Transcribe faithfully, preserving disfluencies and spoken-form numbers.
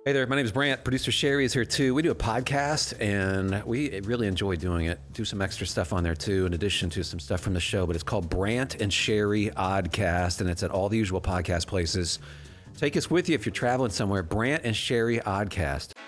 Hey there, my name is Brant. Producer Sherry is here too. We do a podcast and we really enjoy doing it. Do some extra stuff on there too, in addition to some stuff from the show. But it's called Brant and Sherry Oddcast, and it's at all the usual podcast places. Take us with you if you're traveling somewhere. Brant and Sherry Oddcast.